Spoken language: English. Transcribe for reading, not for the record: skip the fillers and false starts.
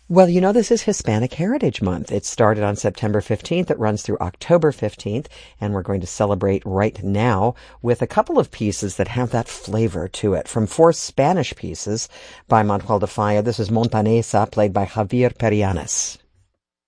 Well, this is Hispanic Heritage Month. It started on September 15th. It runs through October 15th, and we're going to celebrate right now with a couple of pieces that have that flavor to it. From four Spanish pieces by Manuel de Falla, this is Montanesa, played by Javier Perianes.